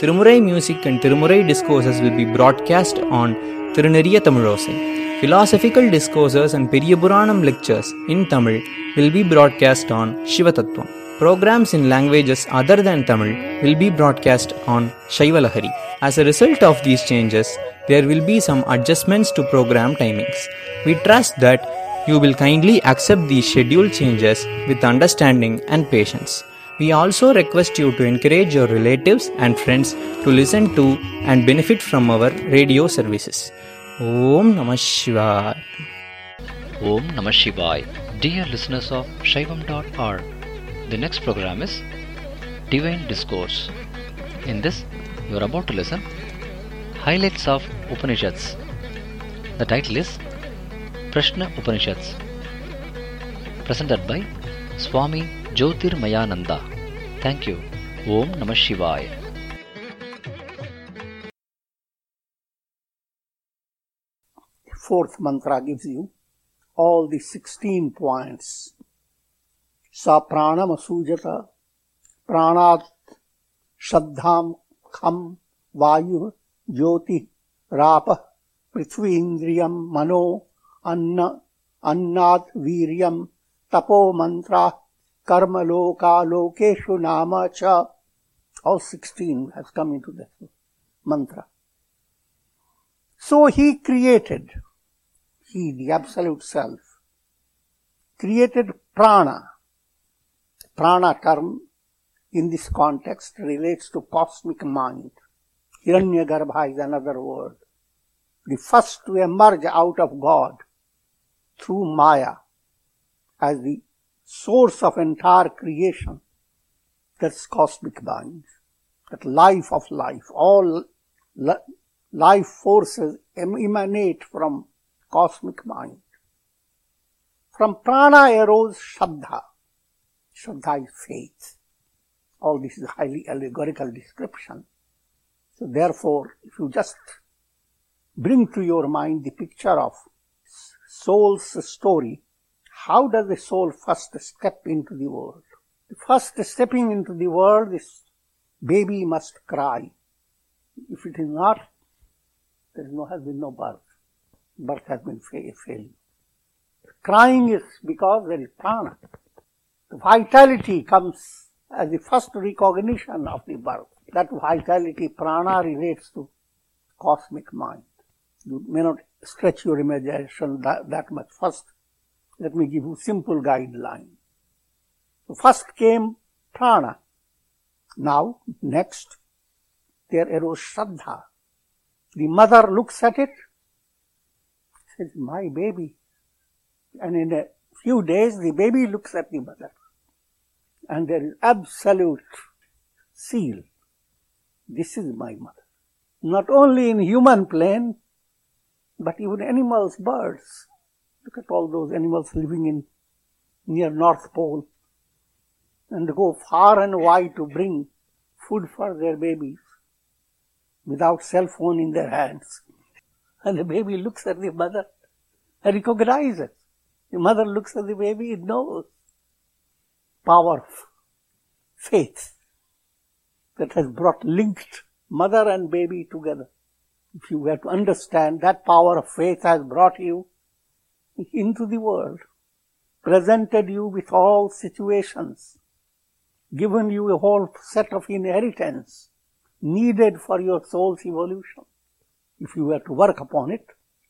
Tirumurai music and Tirumurai discourses will be broadcast on Tiruneriya Tamilosai. Philosophical discourses and Periyapuranam lectures in Tamil will be broadcast on Shivatattvam. Programs in languages other than Tamil will be broadcast on Shaivalahari. As a result of these changes, there will be some adjustments to program timings. We trust that you will kindly accept these schedule changes with understanding and patience. We also request you to encourage your relatives and friends to listen to and benefit from our radio services. Om Namah Shivaya. Om Namah Shivaya. Dear listeners of Shaivam.org, the next program is Divine Discourse. In this, you are about to listen Highlights of Upanishads. The title is Prashna Upanishads, presented by Swami Jyotirmayananda. Thank you. Om Namah Shivaya. Fourth mantra gives you all the 16 points. Sa pranam asujata pranat shaddham kham vayu jyoti rapa prithvi indriyam mano anna annat viryam tapo mantra karma loka lokeshu nama cha. All 16 has come into that mantra. So he created, he, the Absolute Self, created prana. Prana term in this context relates to cosmic mind. Hiranyagarbha is another word. The first to emerge out of God through Maya as the source of entire creation. That's cosmic mind. That life of life. All life forces emanate from cosmic mind. From prana arose Shraddha. Shraddha is faith. All this is a highly allegorical description. So therefore, if you just bring to your mind the picture of soul's story, how does the soul first step into the world? The first stepping into the world, this baby must cry. If it is not, has been no birth. Birth has been failed. Crying is because there is prana. The vitality comes as the first recognition of the birth. That vitality, prana, relates to cosmic mind. You may not stretch your imagination that much. First, let me give you a simple guideline. So first came prana. Now, next, there arose Shraddha. The mother looks at it, says, my baby. And in a few days, the baby looks at the mother. And there is absolute seal. This is my mother. Not only in human plane, but even animals, birds. Look at all those animals living in near North Pole and go far and wide to bring food for their babies without cell phone in their hands. And the baby looks at the mother and recognizes. The mother looks at the baby, it knows. Power of faith that has linked mother and baby together. If you were to understand, that power of faith has brought you into the world, presented you with all situations, given you a whole set of inheritance needed for your soul's evolution. If you were to work upon it,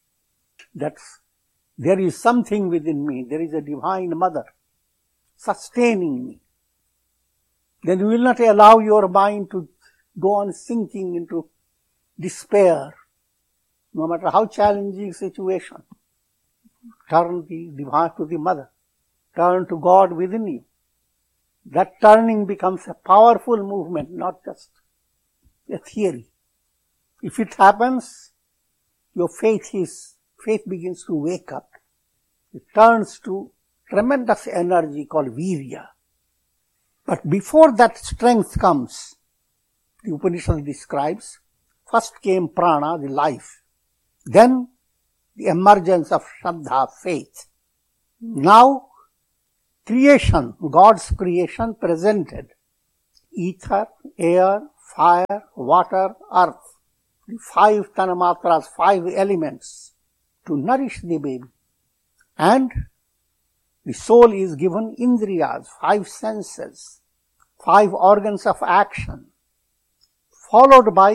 there is something within me, there is a divine mother sustaining me. Then you will not allow your mind to go on sinking into despair, no matter how challenging situation. Turn the divine to the mother. Turn to God within you. That turning becomes a powerful movement, not just a theory. If it happens, your faith begins to wake up. It turns to tremendous energy called virya. But before that strength comes, the Upanishad describes, first came prana, the life. Then the emergence of Shraddha, faith. Now, creation, God's creation presented ether, air, fire, water, earth, the 5 Tanamatras, 5 elements to nourish the baby. And the soul is given Indriyas, 5 senses, 5 organs of action, followed by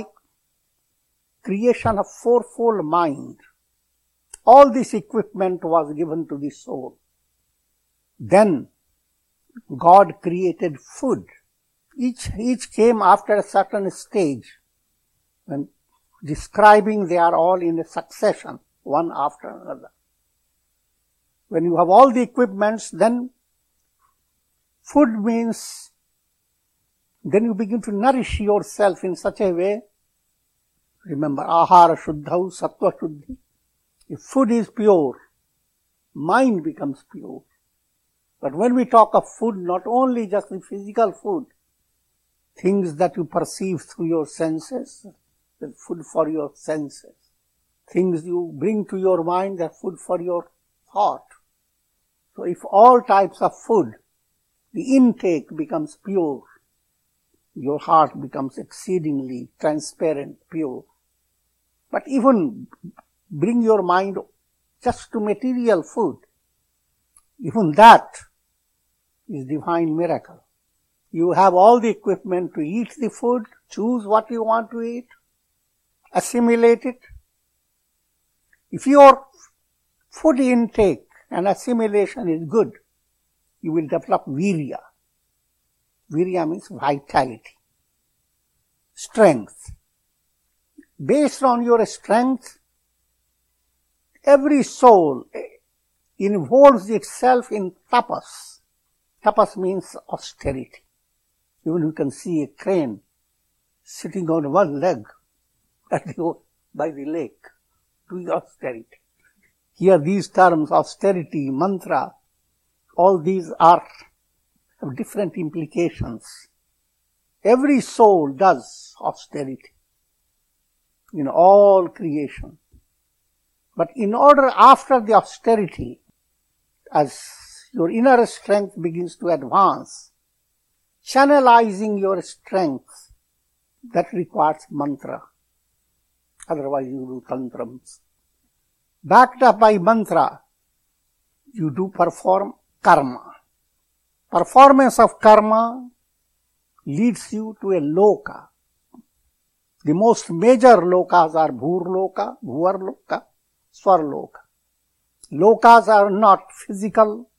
creation of 4-fold mind. All this equipment was given to the soul. Then God created food. Each came after a certain stage. When describing, they are all in a succession, one after another. When you have all the equipments, then food means, then you begin to nourish yourself in such a way. Remember, ahara shuddhau sattva shuddhi. If food is pure, mind becomes pure. But when we talk of food, not only just the physical food, things that you perceive through your senses, the food for your senses. Things you bring to your mind, the food for your thought. So if all types of food, the intake becomes pure, your heart becomes exceedingly transparent, pure. But even bring your mind just to material food, even that is divine miracle. You have all the equipment to eat the food, choose what you want to eat, assimilate it. If your food intake and assimilation is good, you will develop virya. Virya means vitality, strength. Based on your strength, every soul involves itself in tapas. Tapas means austerity. Even you can see a crane sitting on one leg by the lake, doing austerity. Here these terms, austerity, mantra, all these have different implications. Every soul does austerity in all creation. But in order, after the austerity, as your inner strength begins to advance, channelizing your strength, that requires mantra. Otherwise you do tantrams. Backed up by mantra, you do perform karma. Performance of karma leads you to a loka. The most major lokas are bhurloka, bhuvarloka, swarloka. Lokas are not physical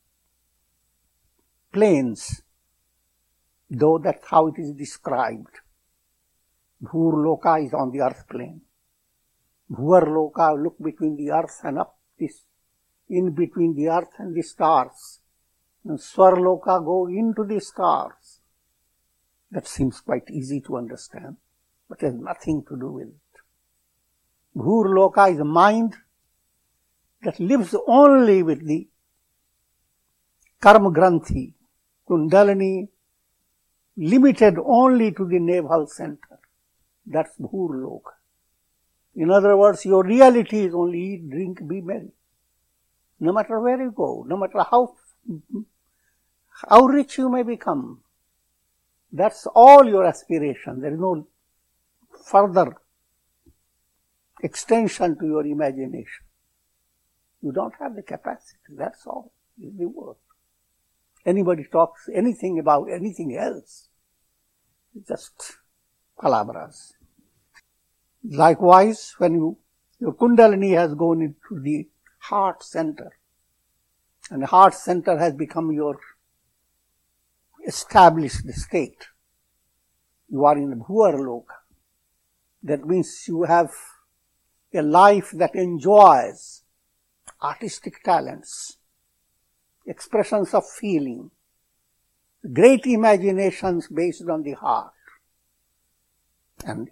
planes, though that's how it is described. Bhurloka is on the earth plane. Bhuvarloka, look between the earth and up, this, in between the earth and the stars. And Swarloka, go into the stars. That seems quite easy to understand, but has nothing to do with it. Bhurloka is a mind that lives only with the karma granthi, kundalini, limited only to the navel center. That's Bhurloka. In other words, your reality is only eat, drink, be merry. No matter where you go, no matter how rich you may become, that's all your aspiration. There is no further extension to your imagination. You don't have the capacity. That's all is the word. Anybody talks anything about anything else, it's just palavras. Likewise, when your kundalini has gone into the heart center, and the heart center has become your established state, you are in the Bhuvarloka. That means you have a life that enjoys artistic talents, expressions of feeling, great imaginations based on the heart. And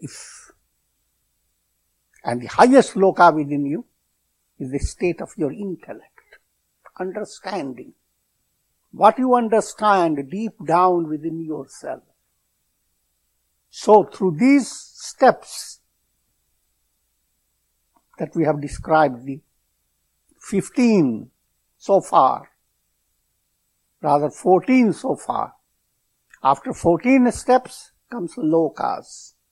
the highest loka within you is the state of your intellect, understanding. What you understand deep down within yourself. So through these steps that we have described, the 15 so far, rather 14 so far. After 14 steps comes lokas.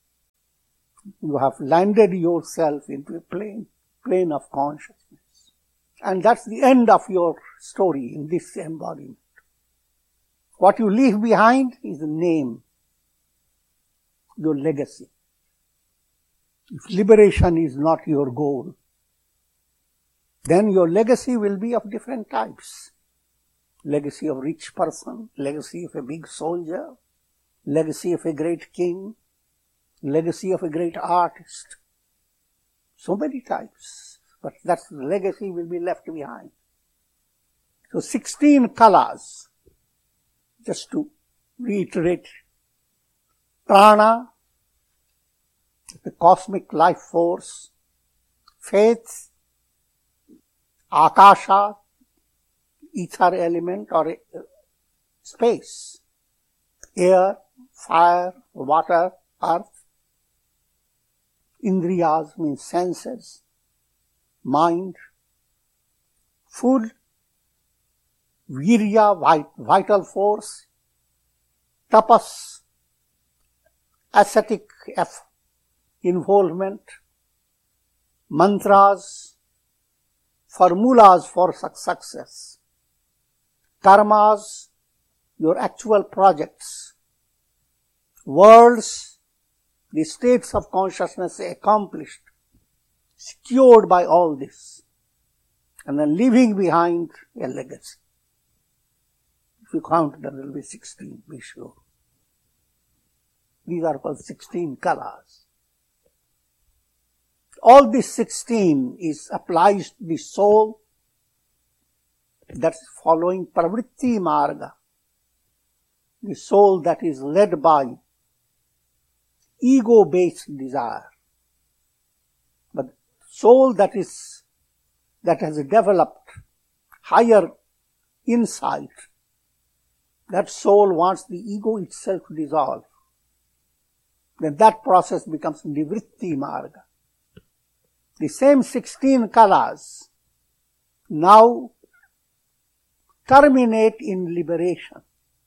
You have landed yourself into a plane of consciousness. And that's the end of your story in this embodiment. What you leave behind is a name, your legacy. If liberation is not your goal, then your legacy will be of different types. Legacy of a rich person, legacy of a big soldier, legacy of a great king, legacy of a great artist. So many types, but that's the legacy will be left behind. So 16 colors, just to reiterate. Prana, the cosmic life force. Faith, Akasha, ether element or space. Air, fire, water, earth. Indriyas means senses. Mind. Food, virya, vital force. Tapas, ascetic involvement. Mantras, formulas for success. Karmas, your actual projects. Worlds, the states of consciousness accomplished, secured by all this. And then leaving behind a legacy. If you count, there will be 16, be sure. These are called 16 colors. All these 16 applies to the soul that's following pravritti marga, the soul that is led by ego-based desire. But soul that has developed higher insight, that soul wants the ego itself to dissolve. Then that process becomes nivritti marga. The same 16 colors now terminate in liberation.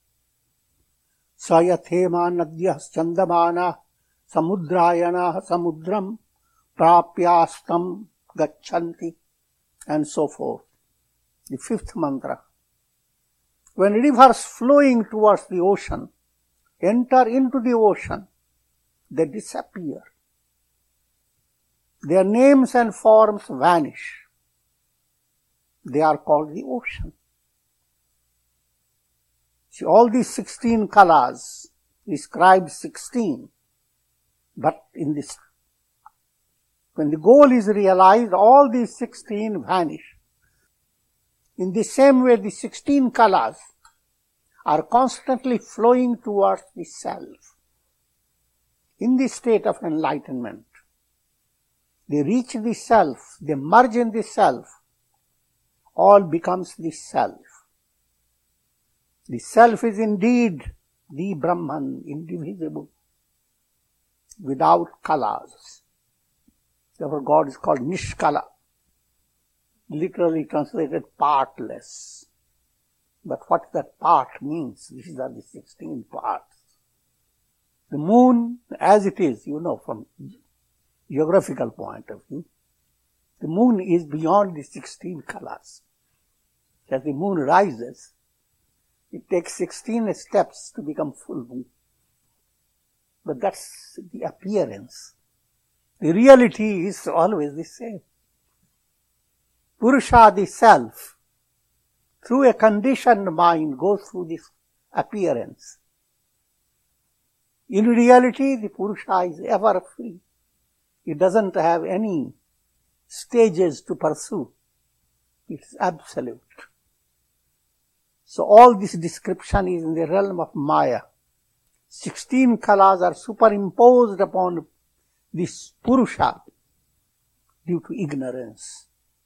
Sayathema nadyah chandamana samudrayana samudram prapyastam gachanti, and so forth. The fifth mantra. When rivers flowing towards the ocean enter into the ocean, they disappear. Their names and forms vanish. They are called the ocean. See, all these 16 colors describe 16. But when the goal is realized, all these 16 vanish. In the same way, the 16 colors are constantly flowing towards the self. In the state of enlightenment, they reach the self, they merge in the self, all becomes the self. The self is indeed the Brahman, indivisible, without colors. Therefore God is called Nishkala, literally translated partless. But what that part means, these are the 16 parts. The moon, as it is, from geographical point of view, the moon is beyond the 16 colors. As the moon rises, it takes 16 steps to become full moon. But that's the appearance. The reality is always the same. Purusha, the self, through a conditioned mind, goes through this appearance. In reality, the Purusha is ever free. It doesn't have any stages to pursue. It's absolute. So all this description is in the realm of Maya. 16 colors are superimposed upon this Purusha due to ignorance.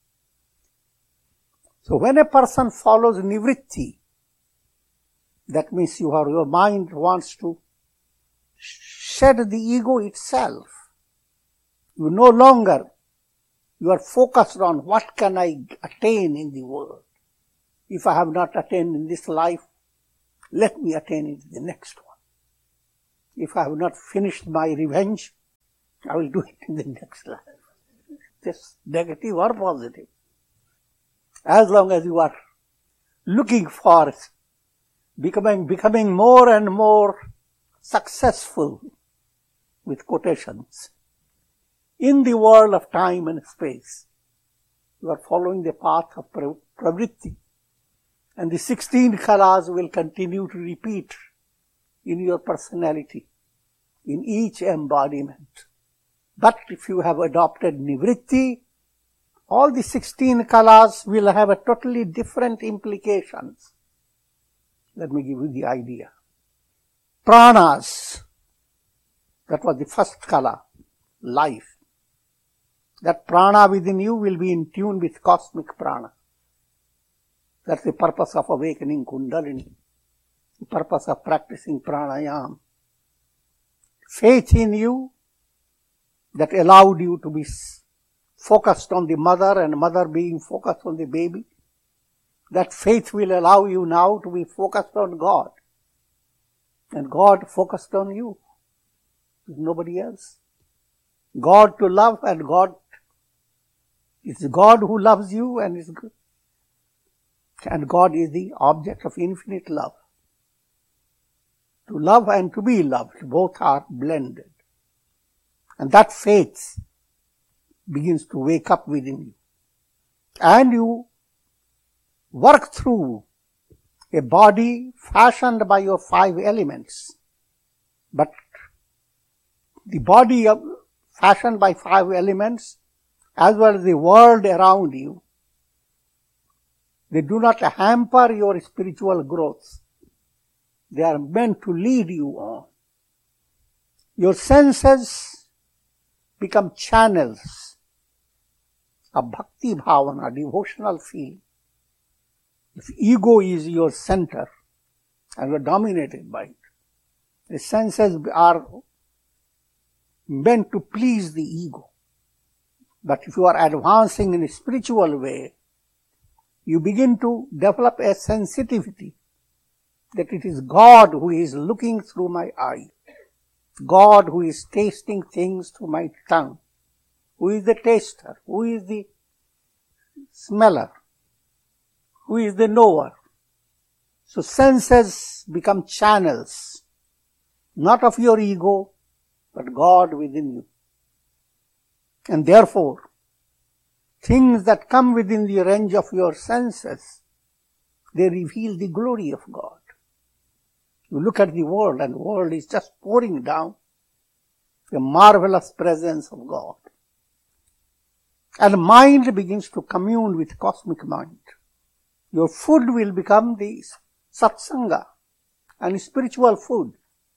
So when a person follows nivritti, that means your mind wants to shed the ego itself. You no longer, you are focused on what can I attain in the world. If I have not attained in this life, let me attain in the next one. If I have not finished my revenge, I will do it in the next life. Just negative or positive. As long as you are looking for becoming more and more successful, with quotations, in the world of time and space, you are following the path of pravritti, and the 16 kalas will continue to repeat in your personality, in each embodiment. But if you have adopted nivritti, all the 16 kalas will have a totally different implications. Let me give you the idea. Pranas, that was the first kala, life. That prana within you will be in tune with cosmic prana. That's the purpose of awakening Kundalini, the purpose of practicing pranayama. Faith in you that allowed you to be focused on the mother and mother being focused on the baby. That faith will allow you now to be focused on God. And God focused on you. Nobody else. God to love, and God, it's God who loves you and is good. And God is the object of infinite love. To love and to be loved, both are blended. And that faith begins to wake up within you. And you work through a body fashioned by your 5 elements. But the body fashioned by 5 elements, as well as the world around you, they do not hamper your spiritual growth. They are meant to lead you on. Your senses become channels of bhakti bhavana, devotional feeling. If ego is your center and you are dominated by it, the senses are meant to please the ego. But if you are advancing in a spiritual way, you begin to develop a sensitivity that it is God who is looking through my eye, God who is tasting things through my tongue, who is the taster, who is the smeller, who is the knower. So senses become channels, not of your ego, but God within you. And therefore, things that come within the range of your senses, they reveal the glory of God. You look at the world, and the world is just pouring down the marvelous presence of God. And mind begins to commune with cosmic mind. Your food will become the satsanga and spiritual food.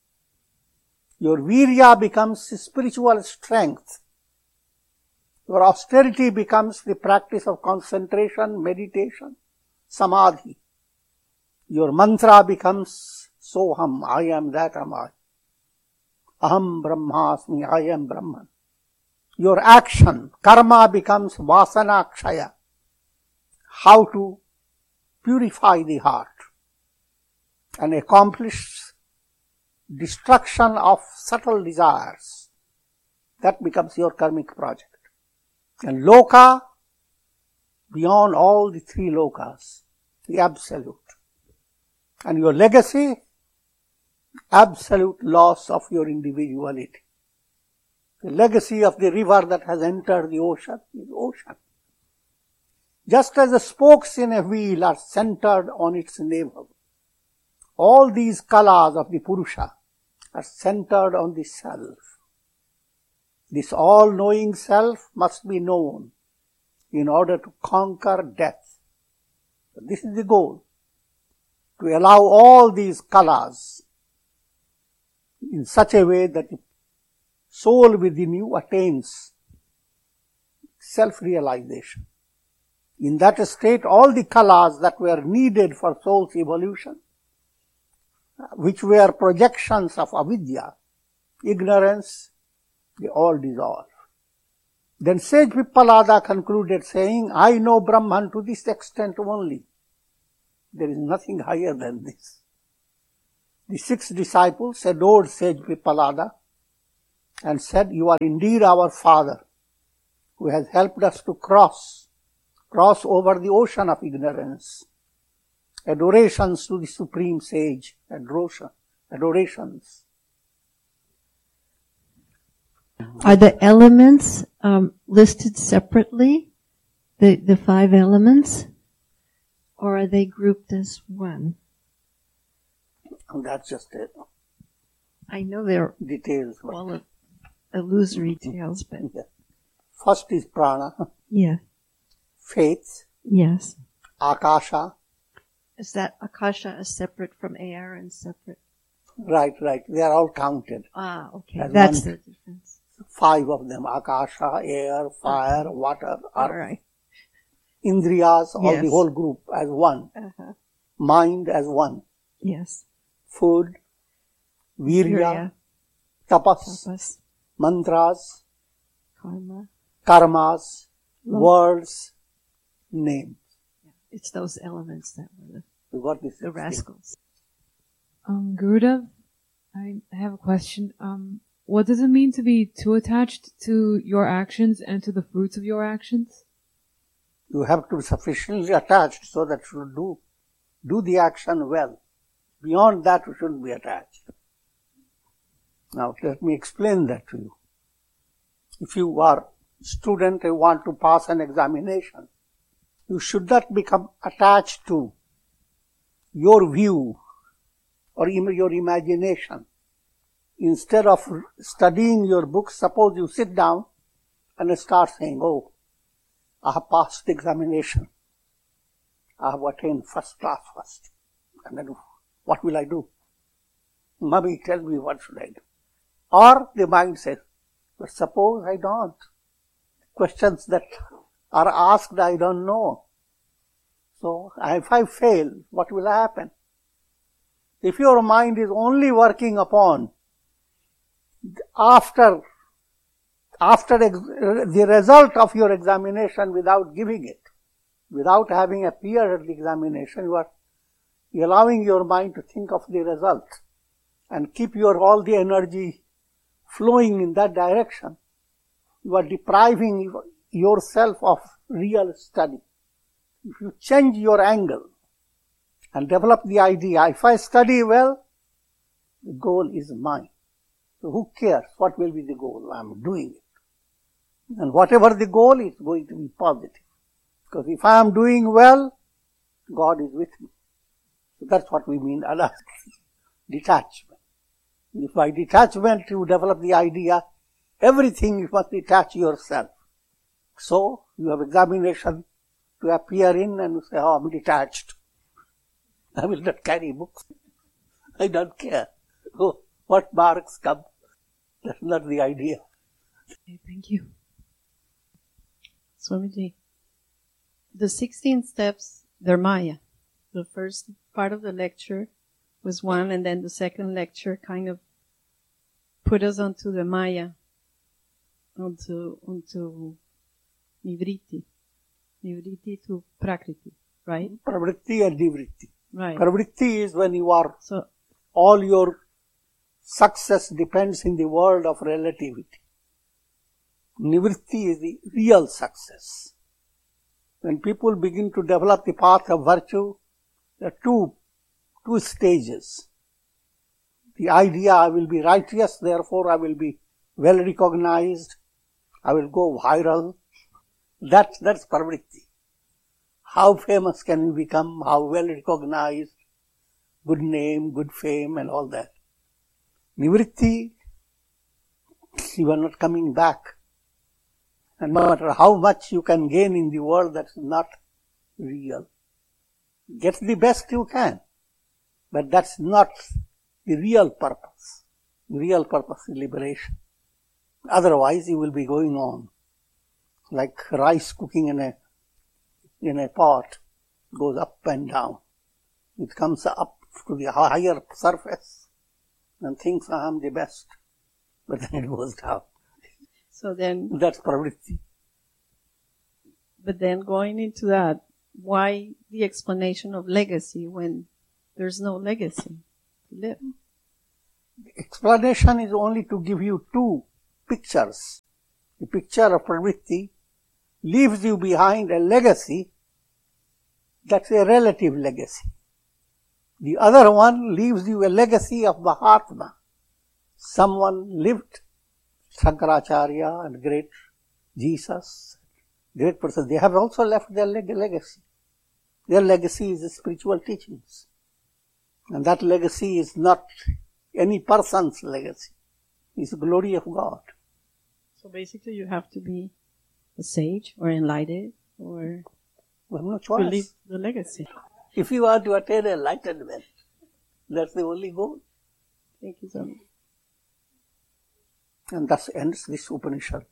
Your virya becomes spiritual strength. Your austerity becomes the practice of concentration, meditation, samadhi. Your mantra becomes soham, I am that am I. Aham brahmasmi, I am Brahman. Your action, karma, becomes vasana kshaya. How to purify the heart and accomplish destruction of subtle desires. That becomes your karmic project. And loka, beyond all the 3 lokas, the absolute. And your legacy, absolute loss of your individuality. The legacy of the river that has entered the ocean is ocean. Just as the spokes in a wheel are centered on its navel, all these kalas of the Purusha are centered on the self. This all-knowing self must be known in order to conquer death. This is the goal, to allow all these kalas in such a way that the soul within you attains self-realization. In that state, all the kalas that were needed for soul's evolution, which were projections of avidya, ignorance, they all dissolve. Then sage Pippalada concluded saying, I know Brahman to this extent only. There is nothing higher than this. The 6 disciples adored sage Pippalada and said, "You are indeed our Father, who has helped us to cross over the ocean of ignorance." Adorations to the Supreme Sage. Adorations. Are the elements listed separately? The 5 elements? Or are they grouped as one? That's just it. I know they're Details. all illusory tales, but Yeah. First is prana, yeah, faith, yes. akasha. Is that Akasha is separate from air and separate? Right. They are all counted. Ah, okay. As That's one. the difference. 5 of them. Akasha, air, fire, water, All earth. right. Indriyas, all Yes. the whole group as one. Uh-huh. Mind as one. Yes. Food, virya, tapas, Tapas, mantras, karma, karmas, love. words, names. It's those elements that were You got this? the rascals. Gurudev, I have a question. What does it mean to be too attached to your actions and to the fruits of your actions? You have to be sufficiently attached so that you do the action well. Beyond that, you shouldn't be attached. Now, let me explain that to you. If you are a student and want to pass an examination, you should not become attached to your view or your imagination. Instead of studying your books, suppose you sit down and start saying, "Oh, I have passed the examination. I have attained first class first. And then what will I do? Mummy, tell me what should I do?" Or the mind says, "But suppose I don't. Questions that are asked, I don't know. So if I fail, what will happen?" If your mind is only working upon after the result of your examination without giving it, without having appeared at the examination, you are allowing your mind to think of the result and keep all the energy flowing in that direction. You are depriving yourself of real study. If you change your angle and develop the idea, if I study well, the goal is mine. So who cares what will be the goal? I am doing it. And whatever the goal is going to be positive. Because if I am doing well, God is with me. So that's what we mean, detachment. If by detachment you develop the idea, everything you must detach yourself. So you have examination to appear in and you say, "Oh, I'm detached. I will not carry books. I don't care. Oh, what marks come." That's not the idea. Okay, thank you. Swamiji, the 16 steps, they're Maya. The first part of the lecture was one, and then the second lecture kind of put us onto the Maya, onto Nivritti to Prakriti, right? Pravritti and Nivritti. Right. Pravritti is when you are, So, all your success depends in the world of relativity. Nivritti is the real success. When people begin to develop the path of virtue, there are two stages. The idea, I will be righteous, therefore I will be well recognized, I will go viral. That's pravritti. How famous can you become, how well recognized, good name, good fame and all that. Nivritti, you are not coming back. And no matter how much you can gain in the world, that's not real. Get the best you can, but that's not the real purpose. The real purpose is liberation. Otherwise, you will be going on like rice cooking in a pot, goes up and down. It comes up to the higher surface and thinks I am the best, but then it goes down. so then, That's pravritti. but then going into that, why the explanation of legacy when there's no legacy to live? Explanation is only to give you two pictures. The picture of pravritti leaves you behind a legacy that's a relative legacy. The other one leaves you a legacy of Mahatma. Someone lived, Shankaracharya and great Jesus, great person. They have also left their legacy. Their legacy is the spiritual teachings. And that legacy is not any person's legacy. It's the glory of God. So basically you have to be a sage or enlightened or We have no choice. leave the legacy. If you want to attain enlightenment, that's the only goal. Thank you so much. And thus ends this Upanishad.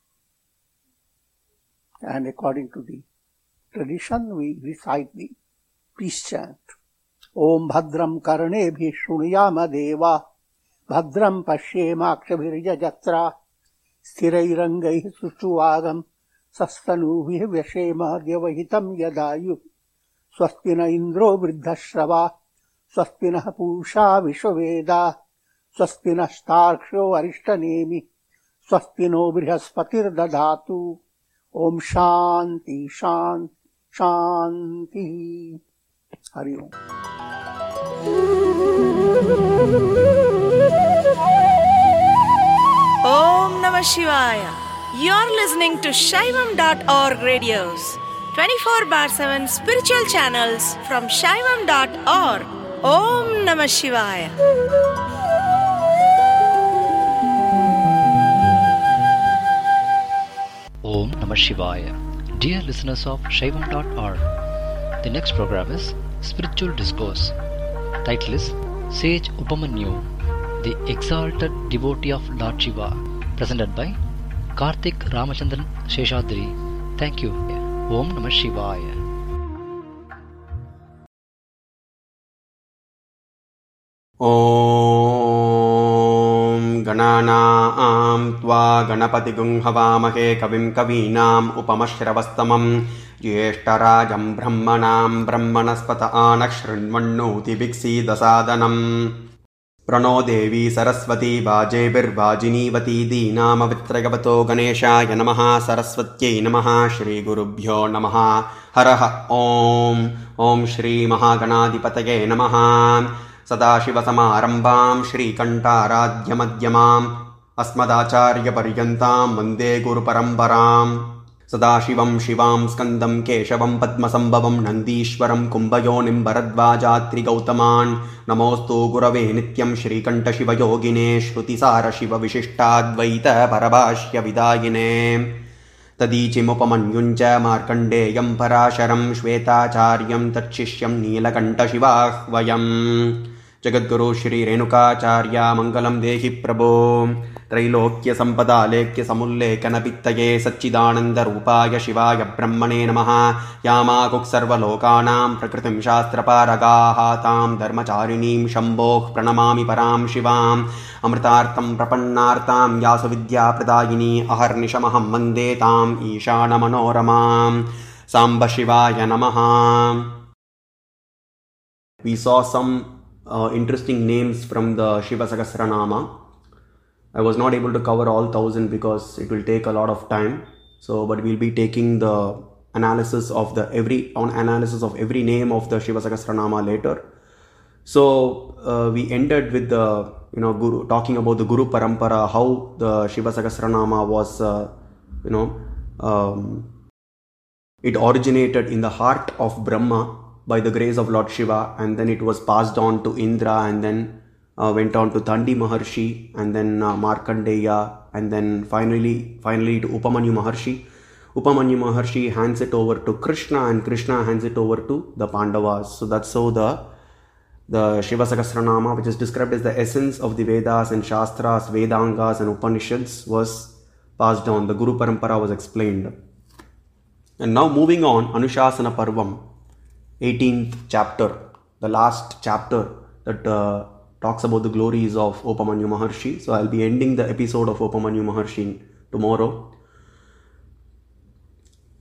And according to the tradition, we recite the peace chant. Om Bhadram Karnebhi Shrunuyama Deva Bhadram Pashyemakshabhirjajatra Sthirairangai Suchuvagam Sastanubhi Vyashema Devahitam Yadayu Swastina Indro Vriddhashrava Swastina Pusha Vishvaveda Swastina Starksho Arishtanemi Swastino Brihaspatir Dadatu Om Shanti Shanti Shanti Hari Om. Om Namah Shivaya. You're listening to Shaivam.org radios, 24/7 spiritual channels from Shaivam.org. Om Namah Shivaya. Om Namah Shivaya. Dear listeners of Shaivam.org, the next program is Spiritual Discourse. Title is Sage Upamanyu, the Exalted Devotee of Lord Shiva, presented by Karthik Ramachandran Sheshadri. Thank you. Om Namah Shivaya. ॐ गणानां त्वा गणपतिगुं हवामहे कविं कवीनाम् उपमश्रवस्तमं ज्येष्ठराजं ब्रह्मणां ब्रह्मणस्पत आनः शृण्वन्नोतिभिक्षीदसादनम् प्रणो देवी सरस्वती वाजेभिर्वाजिनीवती दीनामवित्रयवतो गणेशाय नमः सरस्वत्यै नमः श्रीगुरुभ्यो नमः हरः ॐ श्रीमहागणाधिपतये नमः सदाशिवसमारम्भां श्रीकण्ठाराध्यमध्यमाम् अस्मदाचार्यपर्यन्तां वन्दे गुरुपरम्पराम् सदाशिवं शिवां स्कन्दं केशवं पद्मसम्भवं नन्दीश्वरं कुम्भयोनिं भरद्वाजात्रिगौतमान् नमोऽस्तु गुरवे नित्यं श्रीकण्ठशिवयोगिने श्रुतिसारशिवविशिष्टाद्वैतपरभाष्यविदायिने तदीचिमुपमन्युञ्च मार्कण्डेयं पराशरं श्वेताचार्यं तच्छिष्यं नीलकण्ठशिवाह्वयम् जगद्गुरु श्री रेणुकाचार्य मंगलम देहि प्रभो त्रैलोक्य संपदालेख्य समुल्लेखनपित्तये सच्चिदानंद रूपाय शिवाय ब्रह्मणे नमः यामाकुक् सर्वलोकानां प्रकृतिं शास्त्रपारगाः तां धर्मचारिणीं शम्भोः प्रणमामि परां शिवाम् अमृतार्थं प्रपन्नार्तां यासु विद्याप्रदायिनी अहर्निशमहं वन्दे ताम् ईशानमनोरमां साम्ब शिवाय नमः. We saw some interesting names from the Shiva Sahasranama. I was not able to cover all 1000 because it will take a lot of time. So, but we'll be taking the analysis of every name of the Shiva Sahasranama later. So, we ended with the Guru talking about the Guru Parampara, how the Shiva Sahasranama was it originated in the heart of Brahma by the grace of Lord Shiva, and then it was passed on to Indra, and then went on to Thandi Maharshi, and then Markandeya, and then finally to Upamanyu Maharshi. Upamanyu Maharshi hands it over to Krishna, and Krishna hands it over to the Pandavas. So that's how the Shiva Sahasranama, which is described as the essence of the Vedas and Shastras, Vedangas and Upanishads, was passed on. The Guru Parampara was explained. And now moving on, Anushasana Parvam, 18th chapter, the last chapter that talks about the glories of Upamanyu Maharshi. So I'll be ending the episode of Upamanyu Maharshi tomorrow.